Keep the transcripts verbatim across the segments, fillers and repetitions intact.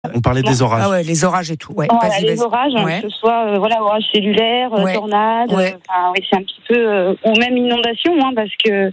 On parlait des orages. Ah ouais, les orages et tout. Ouais. Voilà, vas-y, les vas-y. orages, Ouais. que ce soit euh, voilà, orage cellulaire, Ouais. tornade, Ouais. euh, enfin, oui, c'est un petit peu, euh, ou même inondation, hein, parce que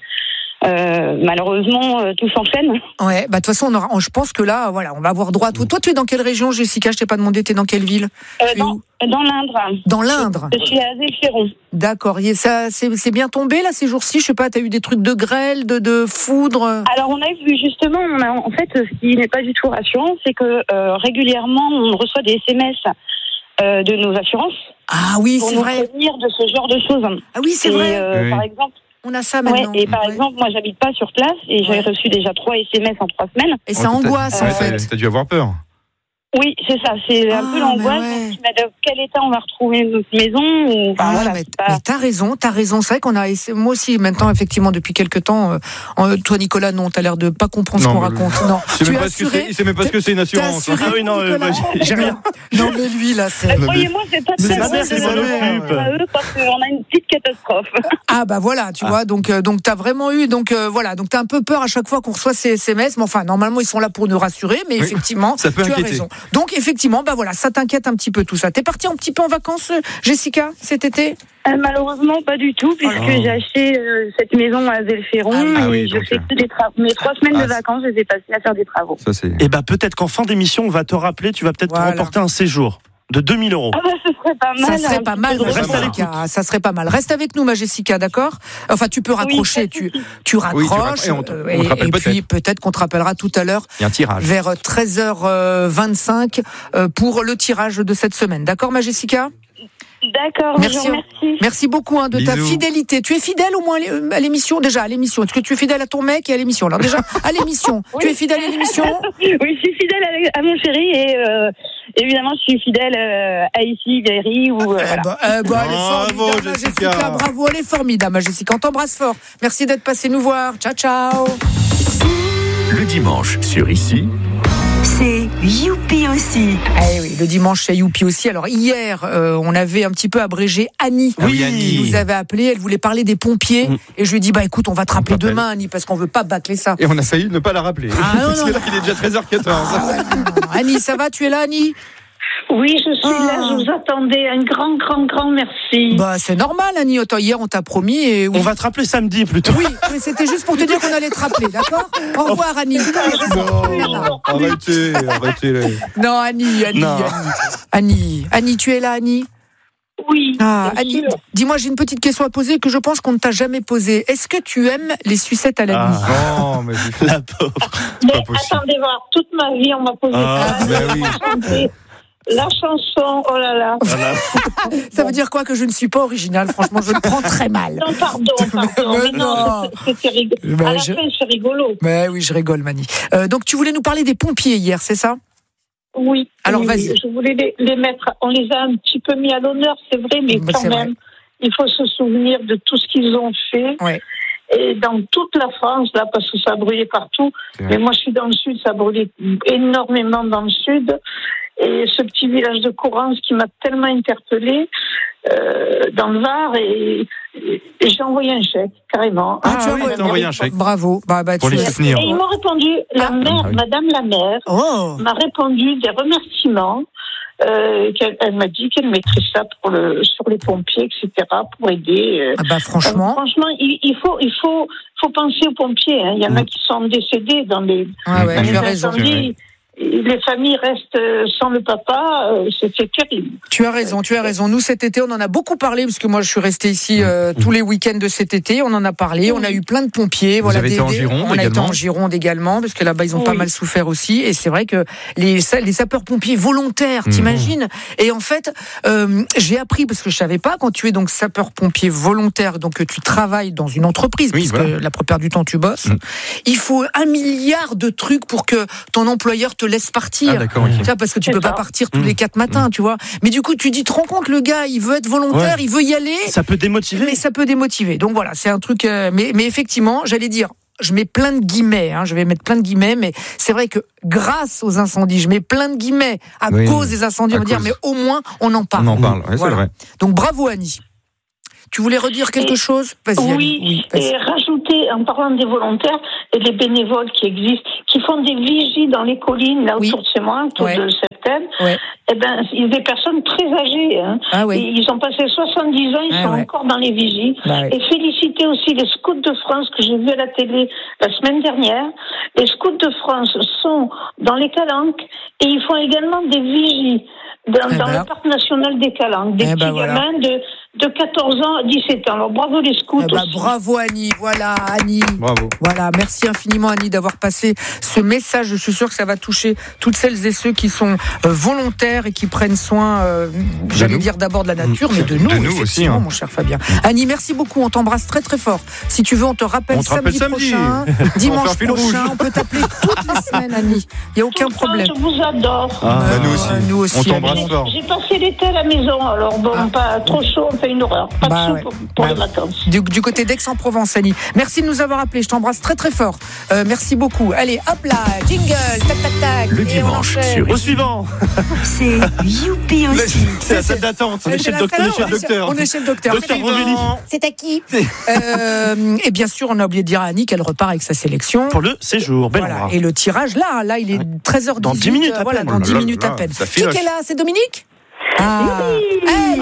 euh, malheureusement euh, tout s'enchaîne. Ouais, bah de toute façon, on aura, on- je pense que là, voilà, on va avoir droit à tout. Toi, tu es dans quelle région, Jessica? Je t'ai pas demandé. T'es dans quelle ville? Euh, Tu es dans, où dans l'Indre. Dans l'Indre. Je suis à Zéphirons. D'accord. Et ça, c'est, c'est bien tombé là ces jours-ci. Je sais pas. T'as eu des trucs de grêle, de, de foudre. Alors on a vu justement, on a, en fait, ce qui n'est pas du tout rassurant, c'est que euh, régulièrement on reçoit des S M S euh, de nos assurances Ah oui, pour c'est nous vrai. prévenir de ce genre de choses. Ah oui, c'est Et, vrai. euh, Oui. Par exemple, On a ça ouais, maintenant. et par Ouais. exemple, moi j'habite pas sur place et j'avais Ouais. reçu déjà trois S M S en trois semaines. Et ça angoisse en Euh, fait. T'as dû avoir peur. Oui, c'est ça, c'est un Ah, peu l'angoisse. mais ouais. Donc, mais dans quel état on va retrouver notre maison ou, enfin, Ah, voilà, mais, c'est pas- mais t'as raison, t'as raison. C'est vrai qu'on a, moi aussi, maintenant, effectivement, depuis quelques temps, euh, euh, toi, Nicolas, non, t'as l'air de pas comprendre ce Non, qu'on mais- raconte. Non, Il sait tu même es pas ce que assuré. c'est- il sait même pas ce que c'est une T'es assurance. assuré, Ah oui, non, euh, Nicolas moi, j'ai- j'ai rien. Non, mais lui, là, c'est. Euh, Croyez-moi, c'est pas Mais très c'est ma loin mère de qui s'en nos occupe. à eux parce qu'on a une petite catastrophe. Ah, bah voilà, tu Ah. vois, donc, euh, donc t'as vraiment eu, donc, euh, voilà, donc t'as un peu peur à chaque fois qu'on reçoit ces S M S, mais enfin, normalement, ils sont là pour nous rassurer, mais Oui, effectivement, ça peut tu as inquiéter. raison. Donc, effectivement, bah voilà, ça t'inquiète un petit peu tout ça. T'es parti un petit peu en vacances, euh, Jessica, cet été? Euh, malheureusement, pas du tout, puisque Oh. j'ai acheté euh, cette maison à Zéphirons Ah oui. Ah et oui, je donc, fais euh, que des travaux. Mes trois semaines ah, de c'est- vacances, je les ai passées à faire des travaux. Ça, c'est. Et bah peut-être qu'en fin d'émission, on va te rappeler, tu vas peut-être Voilà. remporter un séjour de deux mille euros. Ah bah, ce serait pas mal. Ça serait un pas petit mal, peu ma de Reste à repos. Jessica. Ça serait pas mal. Reste avec nous, ma Jessica, d'accord? Enfin, tu peux raccrocher, pas de tu, souci. tu Oui, tu raccroches. raccroches et on te- euh, on te rappelle et puis peut-être. peut-être qu'on te rappellera tout à l'heure Il y a un tirage. vers treize heures vingt-cinq euh, pour le tirage de cette semaine. D'accord, ma Jessica? D'accord, Merci. je vous remercie. Merci beaucoup hein, de ta Bisous. fidélité. Tu es fidèle au moins à l'émission? Déjà, à l'émission. Est-ce que tu es fidèle à ton mec et à l'émission? Alors déjà, à l'émission. Oui. Tu es fidèle à l'émission? Oui, je suis fidèle à, à mon chéri et euh, évidemment, je suis fidèle euh, à ici, Valérie ou euh, Eh voilà. ben, eh ben, elle est Bravo, formidable, ma Jessica. Jessica. Bravo, elle est formidable, ma Jessica. On t'embrasse fort. Merci d'être passé nous voir. Ciao, ciao. Le dimanche sur Ici, C'est Youpi aussi. Eh oui, le dimanche chez Youpi aussi. Alors hier, euh, on avait un petit peu abrégé Annie. Ah oui, qui Annie. nous avait appelé. Elle voulait parler des pompiers. Mm. Et je lui ai dit, bah écoute, on va te rappeler rappelle. demain, Annie, parce qu'on veut pas bâcler ça. Et on a failli ne pas la rappeler. Ah, non, Parce non, que non. là, il est déjà treize heures quatorze. Ah ouais, non, non, non. Annie, ça va? Tu es là, Annie? Oui, je suis Ah. là, je vous attendais. Un grand, grand, grand merci. Bah c'est normal, Annie. Autant hier, on t'a promis. Et oui. On va te rappeler samedi plutôt. Oui, mais c'était juste pour te dire qu'on allait te rappeler, d'accord? Au revoir, Annie. Non, arrêtez, arrêtez. là. Non, Annie, Annie, Non. Annie. Annie, Annie, tu es là, Annie? Oui, Ah, bien Annie, sûr. dis-moi, j'ai une petite question à poser que je pense qu'on ne t'a jamais posée. Est-ce que tu aimes les sucettes à la Ah. nuit? Non, mais je- La pauvre. Mais pas possible. attendez voir, toute ma vie, on m'a posé Ah, ça. ben oui. Chanter La chanson, oh là là. Voilà. Ça veut dire quoi? Que je ne suis pas originale? Franchement, je le prends très mal. Non, pardon, pardon. Mais Mais non, non. c'est- c'était rigolo. Ben, À la je- fin, c'est rigolo. Mais oui, je rigole, Mani. Euh, donc, tu voulais nous parler des pompiers hier, c'est ça? Oui. Alors, oui, vas-y. Je voulais les, les mettre. On les a un petit peu mis à l'honneur, c'est vrai, mais Bah, quand c'est même, il faut se souvenir de tout ce qu'ils ont fait. Ouais. Et dans toute la France, là, parce que ça a brûlé partout. C'est vrai. Mais moi, je suis dans le sud, ça a brûlé énormément dans le sud. Et ce petit village de Courance qui m'a tellement interpellée euh, dans le Var, et, et j'ai envoyé un chèque, carrément. Ah, tu as oui, envoyé- t'as envoyé un chèque. Bravo. Bah, bah, Pour tu les es- soutenir. Et ils m'ont répondu, la Ah. mère, Ah oui. Madame la maire, Oh. m'a répondu des remerciements. Euh, qu'elle, elle m'a dit qu'elle mettrait ça pour le, sur les pompiers, et cetera, pour aider. euh. Ah bah, franchement. Euh, franchement, il, il faut, il faut, faut penser aux pompiers. Hein. Il y en a qui sont décédés dans les, Ah ouais, dans tu les as raison. incendies. Les familles restent sans le papa, euh, c'était terrible. Tu as raison, tu as raison. Nous, cet été, on en a beaucoup parlé, parce que moi, je suis restée ici euh, tous les week-ends de cet été. On en a parlé. On a eu plein de pompiers. Vous voilà, avez des- été en des- Gironde On a été également en Gironde également, parce que là-bas, ils ont Oui. pas mal souffert aussi. Et c'est vrai que les, sa- les sapeurs-pompiers volontaires, Mmh. t'imagines? Et en fait, euh, j'ai appris, parce que je savais pas, quand tu es donc sapeur-pompier volontaire, donc que tu travailles dans une entreprise, Oui, puisque voilà. la plupart du temps, tu bosses, Mmh. il faut un milliard de trucs pour que ton employeur te laisse partir. Ah, d'accord, ok. Tu vois, parce que tu C'est peux pas ça. partir tous Mmh. les quatre matins, tu vois. Mais du coup, tu dis, te rends compte, le gars, il veut être volontaire, Ouais. il veut y aller, Ça peut démotiver. mais ça peut démotiver. Donc voilà, c'est un truc. euh, mais, mais effectivement, j'allais dire, je mets plein de guillemets, hein, je vais mettre plein de guillemets, mais c'est vrai que grâce aux incendies, je mets plein de guillemets à Oui. cause des incendies, À on va dire, cause. mais au moins, on en parle. On en parle, ouais, Voilà. c'est vrai. Donc bravo, Annie. Tu voulais redire quelque Et- chose? Vas-y, Oui, Annie. Oui, vas-y. et rajouter, en parlant des volontaires, et les bénévoles qui existent, qui font des vigies dans les collines, là Oui. autour de chez moi, autour Ouais. de septembre, Ouais. eh ben, il y a des personnes très âgées. Hein. Ah oui. Et ils ont passé soixante-dix ans, ils Ah sont ouais. encore dans les vigies. Bah oui. Et féliciter aussi les scouts de France que j'ai vus à la télé la semaine dernière. Les scouts de France sont dans les Calanques et ils font également des vigies dans, Eh dans ben. le parc national des Calanques. Des Eh ben petits voilà. gamins de, de quatorze ans à dix-sept ans. Alors bravo les scouts Eh ben, aussi. bravo Annie, voilà Annie. Bravo. Voilà, merci infiniment Annie d'avoir passé ce message. Je suis sûre que ça va toucher toutes celles et ceux qui sont euh, volontaires et qui prennent soin, euh, j'allais nous. dire d'abord de la nature, mais de nous, De nous aussi, effectivement, hein. mon cher Fabien. Annie, merci beaucoup, on t'embrasse très très fort. Si tu veux, on te rappelle On te rappelle samedi, samedi. prochain, On va dimanche faire fil prochain, rouge. on peut t'appeler toutes les semaines Annie, il n'y a aucun Tout le temps, problème. Je vous adore. Ah, Euh, nous aussi. nous aussi, On t'embrasse Annie. fort. J'ai passé l'été à la maison, alors bon, Ah. pas trop chaud, on fait une horreur. Pas Bah de ouais. chaud pour, pour Bah les ouais. vacances. Du, du côté d'Aix-en-Provence, Annie. Merci de nous avoir appelés. Je t'embrasse très très fort. Euh, merci beaucoup. Allez, hop là, jingle, tac tac tac. Le Et on dimanche enchaîne. sur Au suivant. C'est Youpi aussi. C'est la salle d'attente. On est chez le docteur. On est chez le docteur. On est chez le docteur. Docteur C'est- Rovelli. C'est à qui euh, Et bien sûr, on a oublié de dire à Annie qu'elle repart avec sa sélection. Pour le séjour. Belle Voilà. endroit. Et le tirage, là, là, il est treize heures dix-huit. Dans dix minutes à Voilà, peine. dans Oh là dix là minutes là, à peine. ça Qui filoche. est là? C'est Dominique? Ah. Hey,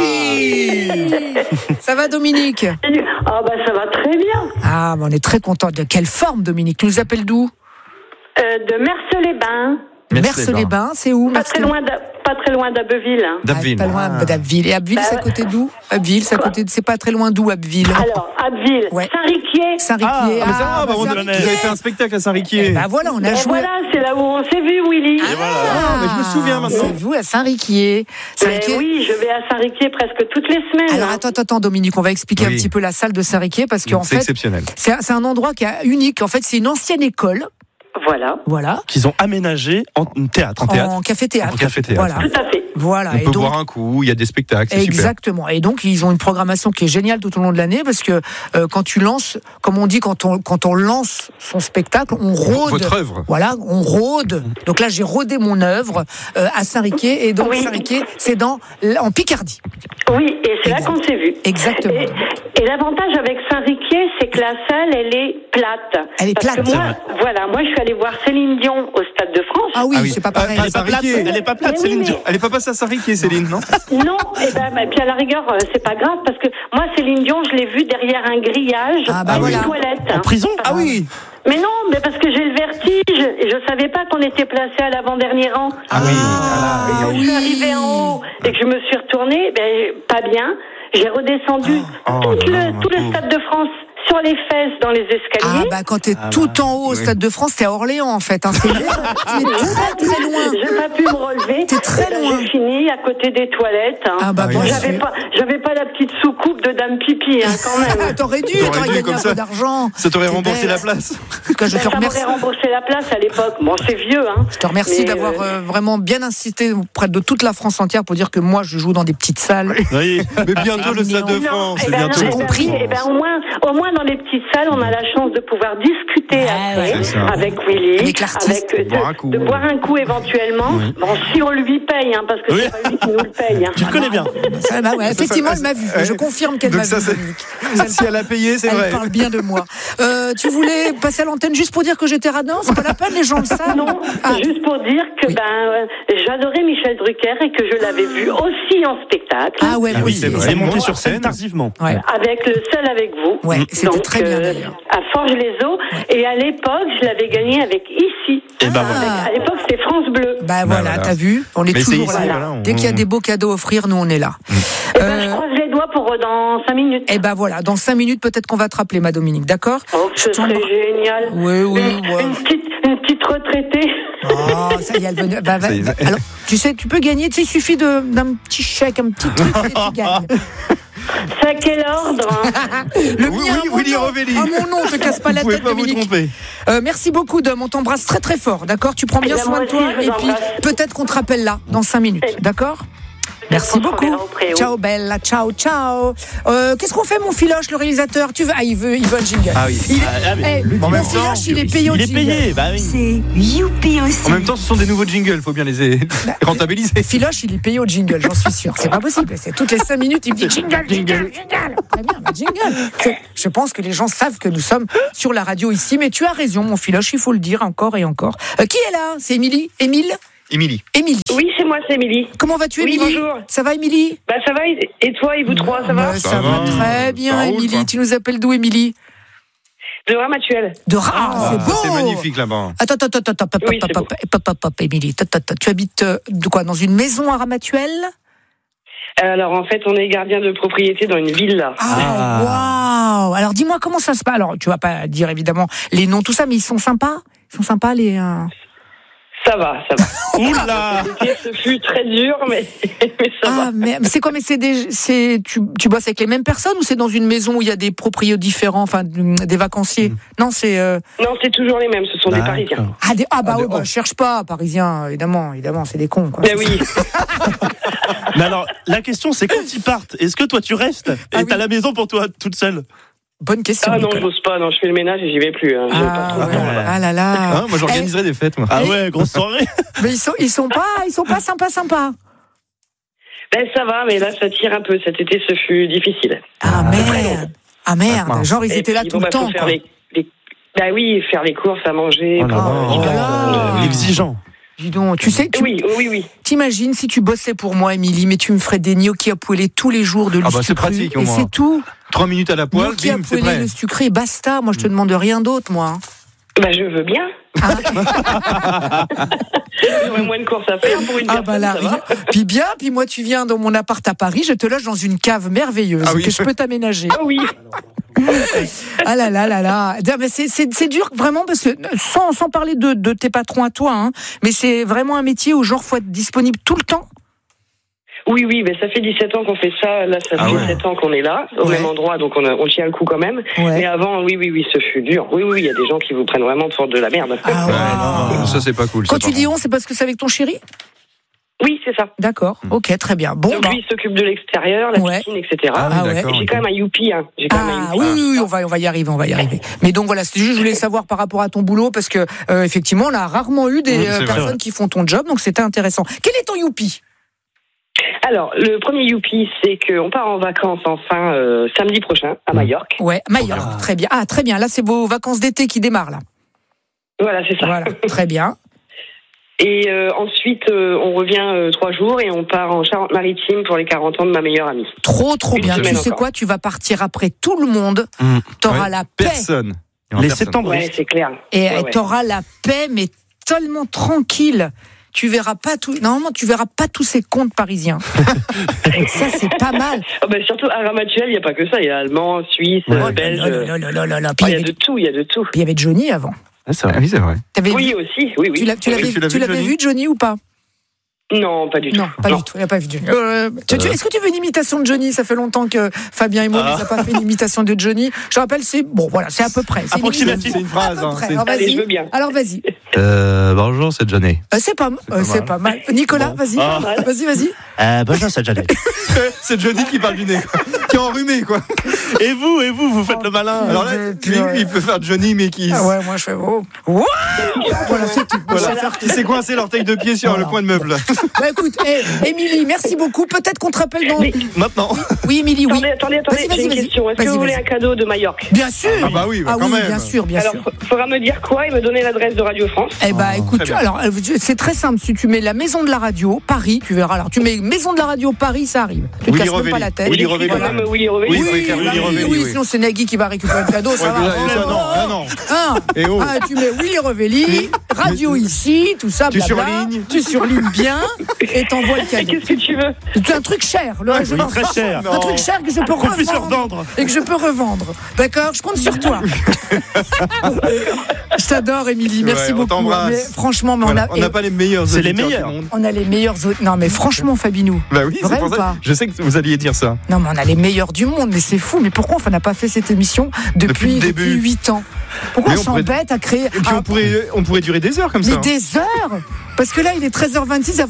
youpi. Ça va, Dominique? Ah bah ça va très bien. Ah, mais on est très content. De quelle forme, Dominique? Tu nous appelles d'où? Euh, de Merce-les-Bains, Merce-les-Bains, c'est où? pas Merce- très loin, d'A- pas très loin d'Abbeville. Ah, David. pas loin Ah. d'Abbeville. Et Abbeville, Bah c'est à ouais. côté d'où? Abbeville, c'est à Quoi côté de- c'est pas très loin d'où, Abbeville? Alors, Abbeville, Ouais. Saint-Riquier. Saint-Riquier. Ah, mais ça va, bah, bah, on- Saint-Riquier. vous avez fait un spectacle à Saint-Riquier. Bah voilà, on a Ben joué. voilà, c'est là où on s'est vu, Willy. Ah, mais je me souviens maintenant. C'est vous à Saint-Riquier. Mais Saint-Riquier. oui, je vais à Saint-Riquier presque toutes les semaines. Alors hein. attends, attends, attends, Dominique, on va expliquer un Oui. petit peu la salle de Saint-Riquier parce qu'en C'est fait, exceptionnel. c'est un, c'est un endroit qui est unique. En fait, c'est une ancienne école, Voilà, voilà, Qu'ils ont aménagé en théâtre. En théâtre. en café-théâtre. En café-théâtre. Voilà, tout à fait. voilà. On Et peut donc, boire un coup, il y a des spectacles, c'est super. exactement. Et donc, ils ont une programmation qui est géniale tout au long de l'année parce que euh, quand tu lances, comme on dit, quand on, quand on lance son spectacle, on rôde. Votre œuvre. Voilà, on rôde. Donc là, j'ai rodé mon œuvre euh, à Saint-Riquier. Et donc, Oui. Saint-Riquier, c'est dans, en Picardie. Oui, et c'est là Exact. qu'on s'est vu. Exactement. Et, et l'avantage avec Saint-Riquier, c'est que la salle, elle est plate. Elle est Parce plate, que c'est moi, voilà, moi, je suis allée voir Céline Dion au Stade de France. Ah oui, Ah oui. c'est pas Ah, pareil. elle est pas plate. Elle est pas plate, Mais oui, Céline mais- Dion. Elle est pas passée à Saint-Riquier, Céline, non? Non, et ben, et puis à la rigueur, euh, c'est pas grave parce que moi, Céline Dion, je l'ai vue derrière un grillage Ah bah dans voilà. une toilette. En prison? Ah oui. Mais non, mais parce que j'ai le vertige et je savais pas qu'on était placé à l'avant-dernier rang. Ah oui. Ah, Et quand je suis oui. arrivée en haut et que je me suis retournée, ben, pas bien, j'ai redescendu Oh, tout, là là, le, ma tout le pauvre. Stade de France sur les fesses dans les Ah escaliers. bah quand t'es Ah tout bah, en haut au oui. Stade de France, t'es à Orléans en fait. Hein. C'est tu es très très loin. J'ai pas pu me relever. T'es très Et ben, loin. J'ai fini à côté des toilettes. hein. Ah bah Ah oui, bon, bien J'avais sûr. pas, j'avais pas la petite soucoupe de Dame Pipi, hein, quand même. Ah, t'aurais dû, T'aurais t'aurais dû, gagné comme un ça. peu d'argent. Ça t'aurait T'es remboursé bête. la place. En tout cas, je Ben, te ça remercie. m'aurait remboursé la place à l'époque. Bon, c'est vieux, hein. Je te remercie Mais, d'avoir euh, euh, vraiment bien insisté auprès de toute la France entière pour dire que moi je joue dans des petites salles. Oui. Mais bientôt le Stade de Non, France. eh C'est ben, bientôt non, le eh Stade ben, de oui, eh ben, France. au moins, au moins dans les petites salles, on a la chance de pouvoir discuter Ah, après ouais. C'est ça. avec Willy, Avec l'artiste. avec, euh, de, Boire un coup. de boire un coup éventuellement. Bon, si on lui paye, hein, parce que Oui. c'est pas lui qui nous le paye. Hein. Tu le connais bien. Ça, bah ouais, effectivement, elle m'a vu. Ouais. Je confirme qu'elle Donc m'a ça, vu. c'est- Dominique. Si elle a payé, c'est Elle vrai. parle bien de moi. Euh, tu voulais passer à l'antenne juste pour dire que j'étais radin? C'est pas la peine, les gens le savent. Non, Ah. juste pour dire que Oui. ben euh, j'adorais Michel Drucker et que je l'avais vu aussi en spectacle. Ah ouais, Ah moi oui, aussi. c'est vrai. il est monté Moi, sur scène scène. tardivement. Ouais. Avec le Seul avec vous. Ouais, c'était Donc, très bien, euh, d'ailleurs. à Forges-les-Eaux. Et à l'époque, je l'avais gagné avec Ici. Et ben Ah. voilà. À l'époque, c'était France Bleu. Bah voilà, voilà. t'as vu, on est Mais c'est toujours ici, là. voilà, on- Dès qu'il y a des beaux cadeaux à offrir, nous on est là. Eh ben, je Euh, croise les doigts pour euh, dans cinq minutes. Et ben voilà, dans cinq minutes peut-être qu'on va te rappeler, ma Dominique, d'accord? Oh, ce Je serait t'embrasse. génial. Oui, oui, une, ouais. une petite, une petite retraitée. Oh, ça y est, elle venait. Bah, va- Ça y est. alors, tu sais, tu peux gagner, tu sais, il suffit de, d'un petit chèque, un petit truc, et tu gagnes. C'est à quel ordre hein Le Oui, mien, oui, à mon Willy nom. Rovelli. À mon nom, te casse pas Vous la pouvez tête, pas vous Dominique. tromper. Euh, merci beaucoup, Dom. On t'embrasse très très fort, d'accord? Tu prends Eh bien bien, soin moi de toi, aussi, je et vous puis embrasse. peut-être qu'on te rappelle là, dans cinq minutes, Eh- d'accord? Merci beaucoup. Au préau. Ciao Bella, ciao, ciao. Euh, qu'est-ce qu'on fait, mon Filoche, le réalisateur? Tu veux... Ah, il veut, il veut un jingle. Ah oui. Il... Ah, ah, mais Eh, le mon dimanche, Filoche, il est payé au Il est jingle. payé, bah oui. C'est Youpi aussi. En même temps, ce sont des nouveaux jingles, faut bien les rentabiliser. Filoche, il est payé au jingle, j'en suis sûr. C'est pas possible. C'est toutes les cinq minutes, il me dit jingle, jingle, jingle. Très bien, bah, jingle. C'est- Je pense que les gens savent que nous sommes sur la radio ici, mais tu as raison, mon Filoche, il faut le dire encore et encore. Euh, qui est là? C'est Émilie? Émile? Émilie. Émilie. Oui, c'est moi, c'est Émilie. Comment vas-tu, Oui, Émilie? bonjour. Ça va, Émilie? Bah ça va, et toi, et vous trois, ça va? Bah, Ça, Ça va, va. très bien, Ça roule, Émilie. quoi. Tu nous appelles d'où, Émilie? De Ramatuel. De Reims. Ah, c'est beau. C'est magnifique là-bas. Attends, attends, attends, attends, Oui, c'est pop, pop, pop, pop, pop, Émilie. Attends, attends, Tu habites euh, de quoi? Dans une maison à Ramatuel? Alors en fait, on est gardien de propriété dans une villa. Ah, waouh. Alors dis-moi comment ça se passe. Alors tu vas pas dire évidemment les noms, tout ça, mais ils sont sympas. Ils sont sympas les. euh, Ça va, ça va. Oula. L'été, ce fut très dur, mais, mais ça va. Ah, mais mais c'est quoi? Mais c'est des, c'est tu, tu bosses avec les mêmes personnes ou c'est dans une maison où il y a des proprios différents, enfin des vacanciers? Non, c'est. euh, Non, c'est toujours les mêmes, ce sont des Parisiens. Ah, des, ah bah Ah, oui, des- bah, oh. je cherche pas parisiens, évidemment, évidemment, c'est des cons quoi. Ben oui. Mais alors, la question, c'est quand ils partent, est-ce que toi tu restes et Ah oui. t'as la maison pour toi toute seule? Bonne question. Ah non, je Nicolas. bosse pas, non, je fais le ménage et j'y vais plus. Hein. J'ai pas Ah, trop le ouais. temps, là-bas. Ah là là. Hein, moi, j'organiserais des fêtes, moi. Ah ouais, grosse soirée. Mais ils sont, ils sont pas, ils sont pas sympas, sympas. Ben ça va, mais là, ça tire un peu. Cet été, ce fut difficile. Ah merde. Ah merde. mince. Genre ils Et étaient là puis, tout bon, le bah, faut temps. faire quoi. les, les- Bah oui, faire les courses, à manger. Oh là pour- là. Oh là là. Exigeant. Dis donc, tu sais, tu, Oui, oui, oui. t'imagines si tu bossais pour moi, Émilie, mais tu me ferais des gnocchis à poêler tous les jours de Ah bah, l'huile c'est sucrée, pratique, au et moins. c'est tout. Trois minutes à la poêle, Gnocchis à bim, c'est poêler, prêt. le sucré, basta. Moi, je te demande rien d'autre, moi. Bah je veux bien. J'aurais moins de courses à faire pour une Ah personne, bah là, ça va. puis bien, puis moi tu viens dans mon appart à Paris, je te loge dans une cave merveilleuse Ah oui. que je peux t'aménager. Ah oui. Ah là là là là. Mais c'est, c'est, c'est dur vraiment parce que sans, sans parler de, de tes patrons à toi, hein, mais c'est vraiment un métier où genre faut être disponible tout le temps. Oui, oui, mais ça fait dix-sept ans qu'on fait ça. Là, ça Ah fait ouais. sept ans qu'on est là, au Ouais. même endroit, donc on, a- on tient le coup quand même. Ouais. Mais avant, oui, oui, oui, ce fut dur. Oui, oui, il y a des gens qui vous prennent vraiment pour de la merde. Ah ouais. Ouais, ça, c'est pas cool. Quand ça, tu par dis contre. on, c'est parce que c'est avec ton chéri? Oui, c'est ça. D'accord, ok, très bien. Bon, Donc bah. lui, il s'occupe de l'extérieur, la Ouais. piscine, et cetera. Ah oui, Ah ouais. d'accord. Et j'ai ok. quand même un youpi, hein. J'ai quand même un Ah youpi. oui, oui, oui, on va, on va y arriver, on va y arriver. Mais donc voilà, c'est juste, je voulais savoir par rapport à ton boulot, parce que euh, effectivement, on a rarement eu des Mmh, euh, c'est vrai. personnes qui font ton job, donc c'était intéressant. Quel est ton youpi? Alors, le premier youpi, c'est qu'on part en vacances enfin euh, samedi prochain à Majorque. Ouais, Majorque, très bien. Ah, très bien. Là, c'est vos vacances d'été qui démarrent là. Voilà, c'est ça. Voilà, très bien. Et euh, ensuite, euh, on revient euh, trois jours et on part en Charente-Maritime pour les quarante ans de ma meilleure amie. Trop, trop Une bien. Tu semaine sais encore. quoi? Tu vas partir après tout le monde. Mmh. T'auras Ouais, la paix. Personne. Il y aura Les personne. septembristes. Ouais, c'est clair. Et Ouais, ouais. t'auras la paix, mais tellement tranquille. Tu verras pas tout. Normalement, tu verras pas tous ces contes parisiens. Ça, c'est pas mal. Ah bah, surtout à Ramatuel, il n'y a pas que ça. Il y a allemand, suisse, Oh là belge. là là là là là là. Ah, Puis il il y y a de avait, tout, il y a de tout. puis il y avait Johnny avant. Ah, c'est Ah vrai. oui, c'est vrai. T'avais Oui vu- aussi, oui, oui. Tu l'as- tu l'avais tu l'as tu vu, l'avais Johnny vu, Johnny, ou pas? Non, pas du tout. Non, pas du tout. Il n'a pas vu Johnny. Euh, tu- tu- Est-ce que tu veux une imitation de Johnny? Ça fait longtemps que Fabien et moi, Ah. nous a pas fait une imitation de Johnny. Je rappelle, c'est bon, voilà, c'est à peu près. C'est une Approximatif. imitation. C'est une phrase, À peu hein, près. c'est- Alors, Allez, vas-y. je veux bien. Alors vas-y. Euh, bonjour, c'est Johnny. Euh, c'est pas, euh, pas c'est mal. pas mal. Nicolas, vas-y. Ah. Vas-y, vas-y. Euh, bonjour, c'est Janet. C'est Johnny qui parle du nez, quoi. Qui est enrhumé, quoi. Et vous, et vous, vous faites le malin. Alors là, lui, il peut faire Johnny, mais qui. Ah ouais, moi je fais oh. Wow. Voilà, c'est tout. Voilà. Je sais faire Qui s'est coincé l'orteil de pied sur Voilà. le coin de meuble. là. Bah écoute, hey, Émilie, merci beaucoup. Peut-être qu'on te rappelle dans. Mais- Maintenant. Oui, Émilie, oui. Attendez, attendez, attendez, Vas-y, vas-y, j'ai une vas-y. question. Est-ce que Vas-y, vous voulez vas-y. un cadeau de Majorque? Bien sûr. Ah bah oui, bah Ah quand oui, même. bien sûr, bien Alors, sûr. il faudra me dire quoi et me donner l'adresse de Radio France. Eh bah écoute, très bien. alors euh, c'est très simple. Si tu mets la maison de la radio, Paris, tu verras. Alors tu mets maison de la radio, Paris, ça arrive. Tu te Willy casses même Revelli. pas la tête. Willy Il écrit Revelli. quand Voilà. même Willy Revelli. Oui, il faut écrire oui, Willy oui, Revelli, oui, oui. sinon c'est Nagui qui va récupérer le cadeau, ça Ouais, va. mais là, ça, non, ah, non. Hein Et oh. Ah, tu mets Willy Revelli, radio ici, tout ça, Tu blabla. surlignes. Tu surlignes bien et t'envoies le Et cadeau. qu'est-ce que tu veux? C'est un truc cher, là, je Oui, m'en très fous. cher. Un truc cher que je peux Qu'on puisse le revendre. revendre. Et que je peux revendre. D'accord? Je compte sur toi. Je t'adore, Émilie. Merci Ouais, on beaucoup. t'embrasse. Mais franchement, mais Voilà, on on n'a a, pas les meilleurs C'est les auditeurs meilleurs. du monde. on a les meilleurs. autres- Non, mais franchement, Fabinou. Bah oui, c'est Vrai pour ou ça. pas Je sais que vous alliez dire ça. Non, mais on a les meilleurs du monde. Mais c'est fou. Mais pourquoi on n'a pas fait cette émission Depuis depuis, le début. depuis huit ans? Pourquoi Mais on on pourrait- s'embête à créer. Et puis Ah, on pourrait, on pourrait durer des heures comme mais ça. des heures. Parce que là, il est treize heures vingt-six, ça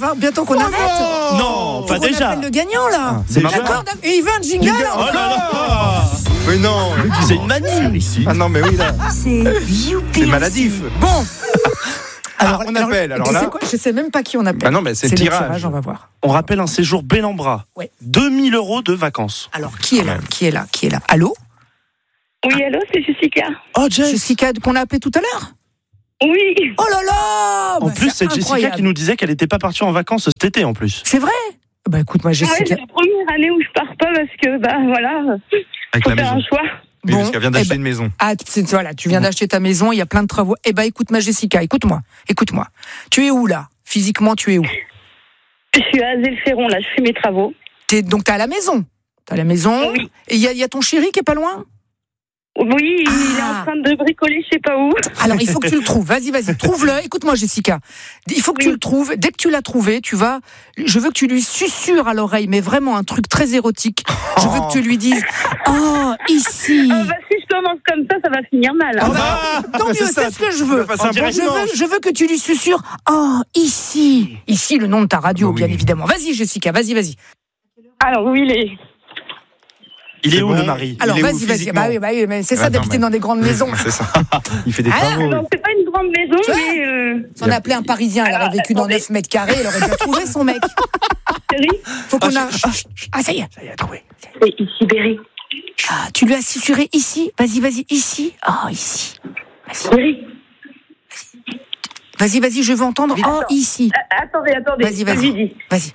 falloir bientôt qu'on arrête. Non, Faut pas qu'on déjà. appelle le gagnant là. C'est déjà. D'accord, d'accord. Et il veut un jingle. Oh là là. Mais non. C'est une manie. Ici, Ah non, mais oui, là. C'est youpi C'est maladif. Bon. Ah, on appelle, alors tu là. sais quoi, je sais même pas qui on appelle. Bah non, mais c'est le tirage. on va voir. On rappelle un séjour Bellambra. Ouais. deux mille euros de vacances. Alors, qui est là Qui est là Qui est là Allô Oui, allô, c'est Jessica. Oh, Jess. Jessica qu'on a appelé tout à l'heure. Oui. Oh là là. En Bah, plus, c'est Jessica incroyable. qui nous disait qu'elle n'était pas partie en vacances cet été en plus. C'est vrai. Bah écoute, moi Ouais, Jessica. c'est la première année où je pars pas parce que, bah voilà, Avec faut la faire maison. un choix. Oui, Bon, parce qu'elle vient eh d'acheter ben- une maison. Ah, tu- c'est- voilà, tu viens d'acheter ta maison, il y a plein de travaux. Eh ben, écoute, ma Jessica, écoute-moi, écoute-moi. Tu es où là ? Physiquement, tu es où ? Je suis à Azel-Ferron, là, je fais mes travaux. T'es, donc, t'es à la maison. T'es à la maison. Oui. Et il y, a- il y a ton chéri qui est pas loin ? Oui, il est Ah. en train de bricoler, je sais pas où. Alors, il faut que tu le trouves. Vas-y, vas-y, trouve-le. Écoute-moi, Jessica. Il faut que tu Oui. le trouves. Dès que tu l'as trouvé, tu vas. Je veux que tu lui susurres à l'oreille, mais vraiment un truc très érotique. Je veux que tu lui dises oh, ici. Ah bah, si je commence comme ça, ça va finir mal. Ah hein. bah, tant mieux, c'est ça. c'est ce que je Tu veux. vas passer un Je bon veux, dimanche. je veux que tu lui susurres oh, ici. Ici, le nom de ta radio, Oui. bien évidemment. Vas-y, Jessica, vas-y, vas-y. Alors, oui, les... Il est, C'est où bon. le mari Alors, Il est où vas-y, vas-y. physiquement Bah oui, bah oui, mais c'est ça Attends, d'habiter mais- dans des grandes maisons. C'est ça. Il fait des Ah, travaux. Non, c'est pas une grande maison, Tu vois mais... Euh... Si on appelait un Parisien, elle aurait Alors, vécu dans attendez. neuf mètres carrés, elle aurait déjà trouvé son mec. Chérie, Faut qu'on a. Ah, ça y est, ça y est, trouvé. c'est ici, Berry. Ah, tu lui as susurré ici. Vas-y, vas-y, ici. Oh, ici. Vas-y, Berry. vas-y, vas-y, je veux entendre. Oh, ici. Ah, attendez, attendez. Vas-y, je vas-y. lui dis. Vas-y.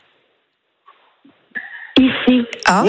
Ici. Ah.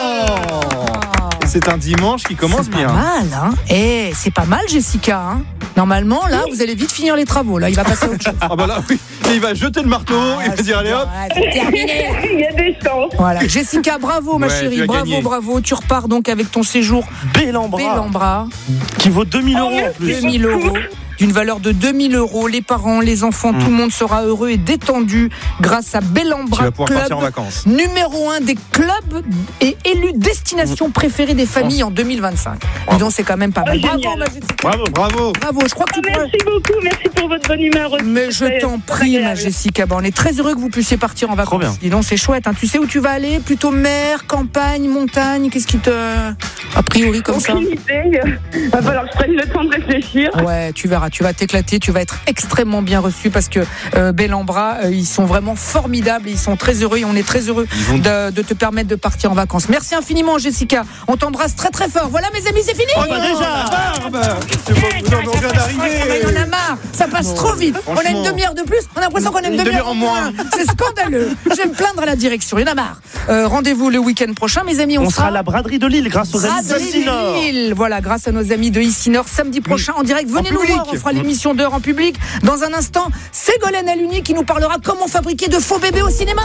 C'est un dimanche qui commence C'est pas bien. mal, hein. Eh, c'est pas mal, Jessica, hein. Normalement, là, vous allez vite finir les travaux. Là, il va passer à autre chose. Ah bah là, oui. Et il va jeter le marteau, il va dire allez hop. Ah, c'est terminé. Il y a des chances. Voilà. Jessica, bravo, ma Ouais, tu chérie. as Bravo, gagné. bravo. Tu repars donc avec ton séjour Bellambra. Bellambra. Qui vaut deux mille Oh, euros en merci. plus. deux mille euros. D'une valeur de deux mille euros. Les parents, les enfants, tout le monde sera heureux et détendu grâce à Tu Bellambra vas pouvoir Club. partir en vacances. Numéro un des clubs et élu destination préférée des familles en deux mille vingt-cinq. Dis donc, c'est quand même pas mal. Oh, Bravo, génial. ma Jessica. Bravo, bravo. Bravo. Je crois que tu pourrais. Merci beaucoup, merci pour votre bonne humeur aussi. Mais je C'est t'en très prie, ma agréable. Jessica. Bon, on est très heureux que vous puissiez partir en Trop vacances. bien. Dis donc, c'est chouette. Hein. Tu sais où tu vas aller ? Plutôt mer, campagne, montagne ? Qu'est-ce qui te. A priori, comme ça ? Aucune idée. Va falloir que je prenne le temps de réfléchir. Ouais, tu verras, tu vas t'éclater, tu vas être extrêmement bien reçu parce que euh, Bellambra, euh, ils sont vraiment formidables, et ils sont très heureux et on est très heureux vont- de, de te permettre de partir en vacances. Merci infiniment, Jessica. On t'embrasse très très fort. Voilà, mes amis, c'est fini. Oh non, la barbe. C'est bon, non, mais on vient On d'arriver. en a marre, ça passe trop vite. On a une franchement. demi-heure de plus, on a l'impression qu'on a une, Une demi-heure demi-heure en moins. C'est scandaleux. Je vais me plaindre à la direction, il y en a marre. Euh, rendez-vous le week-end prochain, mes amis. On, On sera à la braderie de Lille grâce aux amis de Braderie Sinor. de Lille. Voilà, grâce à nos amis de Ici Nord, samedi prochain en direct. Venez En nous public. voir, on fera l'émission d'heure en public. Dans un instant, Ségolène Aluni qui nous parlera comment fabriquer de faux bébés au cinéma.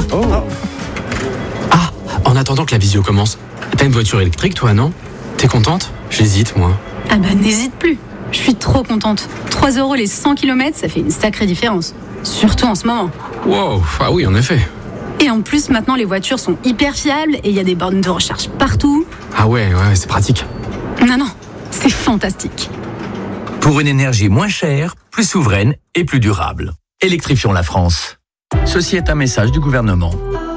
Ah, en attendant que la visio commence, t'as une voiture électrique toi, non ? T'es contente ? J'hésite, moi. Ah bah n'hésite plus. Je suis trop contente. trois euros les cent kilomètres, ça fait une sacrée différence. Surtout en ce moment. Wow, ah oui, en effet. Et en plus, maintenant, les voitures sont hyper fiables et il y a des bornes de recharge partout. Ah ouais, ouais, c'est pratique. Non, non, c'est fantastique. Pour une énergie moins chère, plus souveraine et plus durable. Électrifions la France. Ceci est un message du gouvernement.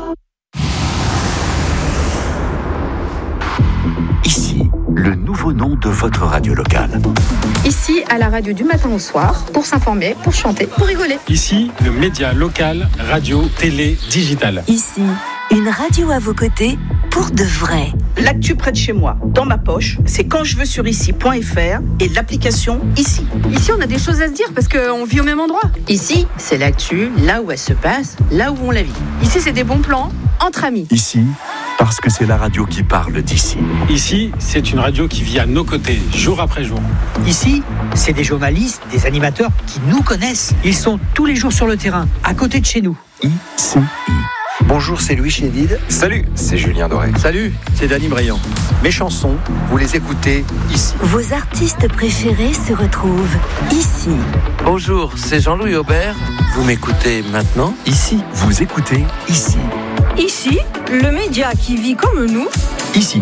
Ici, le nouveau nom de votre radio locale. Ici, à la radio du matin au soir, pour s'informer, pour chanter, pour rigoler. Ici, le média local, radio, télé, digital. Ici, une radio à vos côtés pour de vrai. L'actu près de chez moi, dans ma poche, c'est quand je veux sur ici point f r et l'application Ici. Ici, on a des choses à se dire parce qu'on vit au même endroit. Ici, c'est l'actu, là où elle se passe, là où on la vit. Ici, c'est des bons plans entre amis. Ici, parce que c'est la radio qui parle d'ici. Ici, c'est une radio qui vit à nos côtés, jour après jour. Ici, c'est des journalistes, des animateurs qui nous connaissent. Ils sont tous les jours sur le terrain, à côté de chez nous. Ici. Bonjour, c'est Louis Chédid. Salut, c'est Julien Doré. Salut, c'est Dany Briand. Mes chansons, vous les écoutez ici. Vos artistes préférés se retrouvent ici. Bonjour, c'est Jean-Louis Aubert. Vous m'écoutez maintenant Ici, vous écoutez ici. Ici, le média qui vit comme nous. Ici.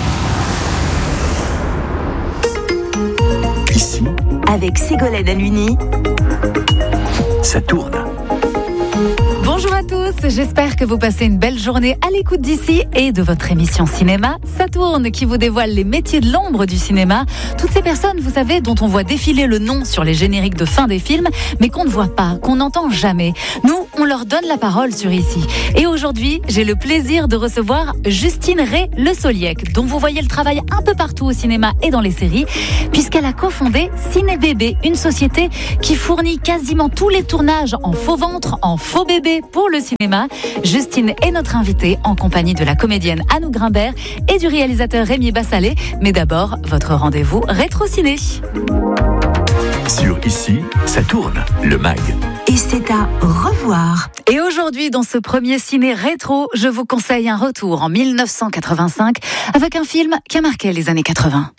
Ici. Avec Ségolène Aluni. Ça tourne. Bonjour. à tous, j'espère que vous passez une belle journée à l'écoute d'ici et de votre émission Cinéma. Ça tourne, qui vous dévoile les métiers de l'ombre du cinéma. Toutes ces personnes, vous savez, dont on voit défiler le nom sur les génériques de fin des films, mais qu'on ne voit pas, qu'on n'entend jamais. Nous, on leur donne la parole sur ici. Et aujourd'hui, j'ai le plaisir de recevoir Justine Ray-Le Soliec, dont vous voyez le travail un peu partout au cinéma et dans les séries, puisqu'elle a cofondé Ciné Bébé, une société qui fournit quasiment tous les tournages en faux ventre, en faux bébé pour le cinéma. Justine est notre invitée en compagnie de la comédienne Anouk Grimbert et du réalisateur Rémi Bassalet. Mais d'abord, votre rendez-vous rétro-ciné. Sur Ici, ça tourne, le mag. Et c'est à revoir. Et aujourd'hui, dans ce premier ciné rétro, je vous conseille un retour en dix-neuf cent quatre-vingt-cinq avec un film qui a marqué les années quatre-vingts.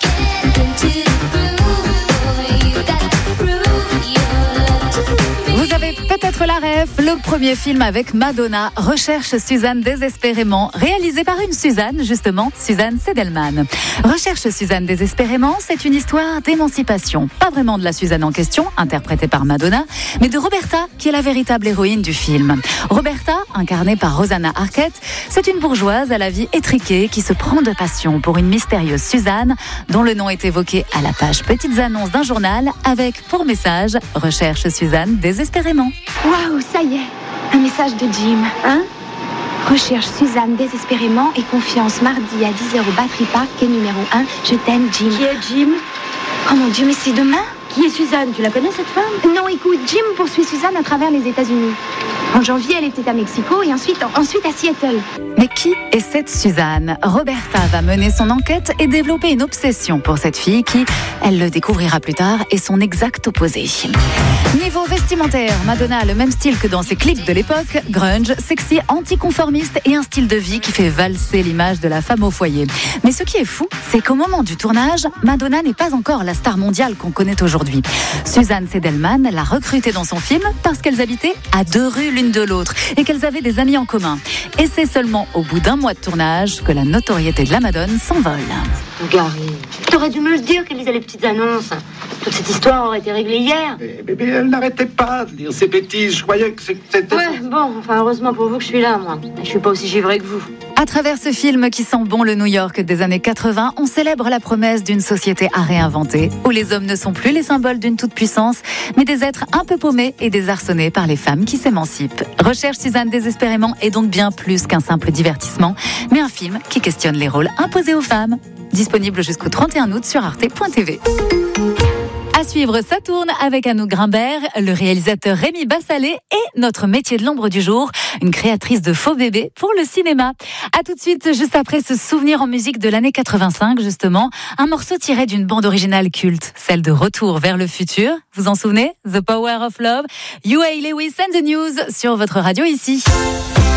Vous avez peut-être la ref, le premier film avec Madonna, Recherche Suzanne désespérément, réalisé par une Suzanne, justement, Suzanne Seidelman. Recherche Suzanne désespérément, c'est une histoire d'émancipation. Pas vraiment de la Suzanne en question, interprétée par Madonna, mais de Roberta, qui est la véritable héroïne du film. Roberta, incarnée par Rosanna Arquette, c'est une bourgeoise à la vie étriquée qui se prend de passion pour une mystérieuse Suzanne, dont le nom est évoqué à la page Petites annonces d'un journal, avec pour message Recherche Suzanne désespérément. Waouh, ça y est, un message de Jim. Hein? Recherche Suzanne désespérément et confiance mardi à dix heures au Battery Park, quai numéro un. Je t'aime, Jim. Qui est Jim? Oh mon Dieu, mais c'est demain. Qui est Suzanne? Tu la connais, cette femme? Non, écoute, Jim poursuit Suzanne à travers les États-Unis. En janvier, elle était à Mexico et ensuite, ensuite à Seattle. Mais qui est cette Suzanne? Roberta va mener son enquête et développer une obsession pour cette fille qui, elle le découvrira plus tard, est son exact opposé. Niveau vestimentaire, Madonna a le même style que dans ses clips de l'époque, grunge, sexy, anticonformiste et un style de vie qui fait valser l'image de la femme au foyer. Mais ce qui est fou, c'est qu'au moment du tournage, Madonna n'est pas encore la star mondiale qu'on connaît aujourd'hui. Suzanne Seidelman l'a recrutée dans son film parce qu'elles habitaient à deux rues l'une de l'autre et qu'elles avaient des amis en commun. Et c'est seulement au bout d'un mois de tournage que la notoriété de la Madone s'envole. Gary, t'aurais dû me le dire qu'elle lisait les petites annonces. Toute cette histoire aurait été réglée hier. Mais, mais, mais elle n'arrêtait pas de dire ces bêtises. Je croyais que c'était... Ouais, bon, enfin, heureusement pour vous que je suis là, moi. Je suis pas aussi givrée que vous. À travers ce film qui sent bon le New York des années quatre-vingts, on célèbre la promesse d'une société à réinventer, où les hommes ne sont plus les symboles d'une toute-puissance, mais des êtres un peu paumés et désarçonnés par les femmes qui s'émancipent. Recherche Suzanne désespérément est donc bien plus qu'un simple divertissement, mais un film qui questionne les rôles imposés aux femmes. Disponible jusqu'au trente et un août sur arte point t v. À suivre, ça tourne avec Anouk Grimbert, le réalisateur Rémi Bassalet et notre métier de l'ombre du jour, une créatrice de faux bébés pour le cinéma. À tout de suite, juste après ce souvenir en musique de l'année quatre-vingt-cinq, justement, un morceau tiré d'une bande originale culte, celle de Retour vers le futur. Vous en souvenez? The Power of Love, Huey Lewis and the News sur votre radio ici.